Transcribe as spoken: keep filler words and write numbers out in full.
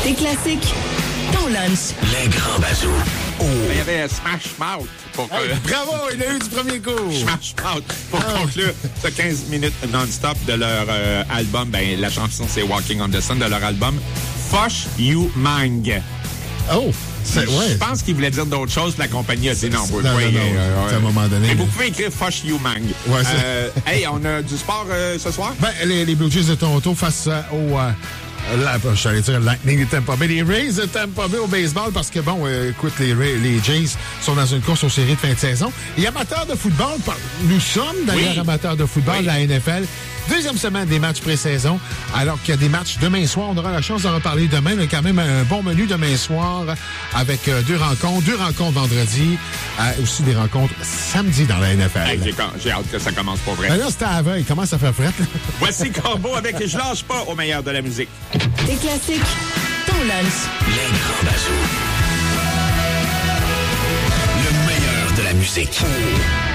Des classiques, ton lunch. Les grands bazous. Oh. Il y avait Smash Mouth pour hey, que... Bravo, il a eu du premier coup. Smash Mouth pour ah. conclure ce quinze minutes non-stop de leur euh, album. Ben, la chanson, c'est Walking on the Sun de leur album Fush You Mang. Oh! Je ouais. pense qu'il voulait dire d'autres choses. La compagnie a dit non. non, non, non, euh, à un moment donné. Mais vous pouvez écrire Fush You Mang. Ouais, euh, hey, on a du sport euh, ce soir? Ben, les, les Blue Jays de Toronto face euh, au... Euh, La, j'allais dire Lightning de Tampa Bay. Les Rays de Tampa Bay au baseball parce que, bon, euh, écoute, les, Rays, les Jays sont dans une course aux séries de fin de saison. Et amateurs de football, nous sommes d'ailleurs oui. amateurs de football oui. de la N F L. Deuxième semaine des matchs pré-saison, alors qu'il y a des matchs demain soir. On aura la chance d'en reparler demain. Il y a quand même un bon menu demain soir avec euh, deux rencontres, deux rencontres vendredi, euh, aussi des rencontres samedi dans la N F L. Hey, j'ai, j'ai hâte que ça commence pour vrai. Ben là, c'était à veille. Comment ça fait fret? Voici Corbeau avec Je lâche pas au meilleur de la musique. Des classiques, ton lunch. Les grands bazous. Le meilleur de la musique.